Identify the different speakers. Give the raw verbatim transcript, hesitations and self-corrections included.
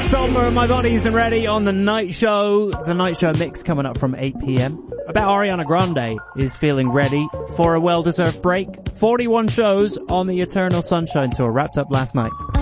Speaker 1: Somber, My Body's Ready on The Night Show. The Night Show mix coming up from eight p.m. I bet Ariana Grande is feeling ready for a well-deserved break. forty-one shows on the Eternal Sunshine Tour wrapped up last night.